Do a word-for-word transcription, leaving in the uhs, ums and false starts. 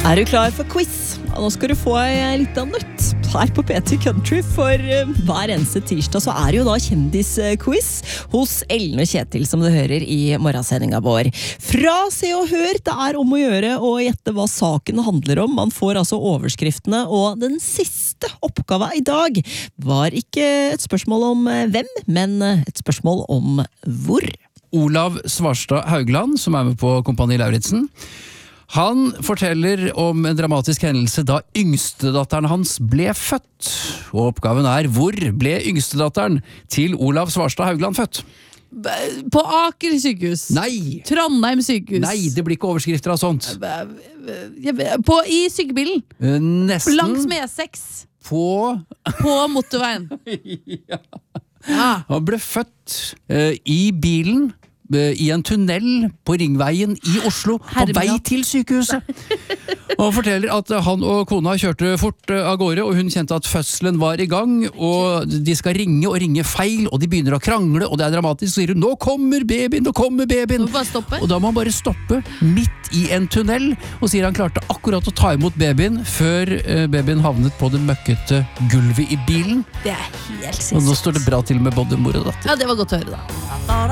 Er du klar for quiz? Nå skal du få litt av nytt her på P tre Country, for hver eneste tirsdag så er det jo da kjendisquiz hos Ellen og Kjetil, som du hører i morgensendinga vår. Fra Se og Hør, det er om å gjøre å gjette hva saken handler om. Man får altså overskriftene, og den siste oppgava i dag var ikke et spørsmål om hvem, men et spørsmål om hvor. Olav Svarstad Haugland, som er med på Kompani Lauritzen, han forteller om en dramatisk hendelse da yngstedatteren hans ble født. Og oppgaven er, hvor ble yngstedatteren til Olav Svarstad Haugland født? På Aker sykehus. Nei! Trondheim sykehus. Nei, det blir ikke overskrifter av sånt. På, I sykebilen. Nesten. Langs med E seks. På... På motorveien. Ja. Ja. Han ble født uh, i bilen, i en tunnel på Ringveien i Oslo, på vei til sykehuset. Og han forteller at han og kona kjørte fort av gårde, og hun kjente at fødselen var i gang, og de skal ringe og ringe feil, og de begynner å krangle, og det er dramatisk, så sier hun, nå kommer babyen, nå kommer babyen. Og da må han bare stoppe midt i en tunnel, og sier han klarte akkurat å ta imot babyen, før babyen havnet på det møkkete gulvet i bilen. Det er helt sinnssykt. Og nå står det bra til med både mor og datter. Ja, det var godt å høre da.